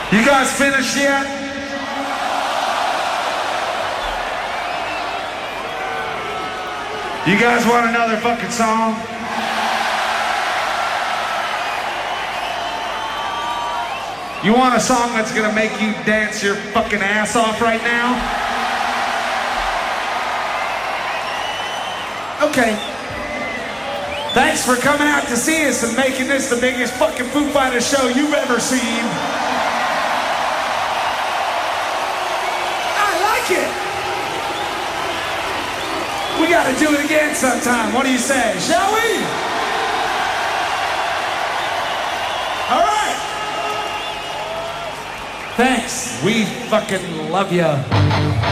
You guys finished yet? You guys want another fucking song? You want a song that's gonna make you dance your fucking ass off right now? Okay. Thanks for coming out to see us and making this the biggest fucking Foo Fighters show you've ever seen. I like it. We gotta do it again sometime. What do you say? Shall we? All right. Thanks. We fucking love ya.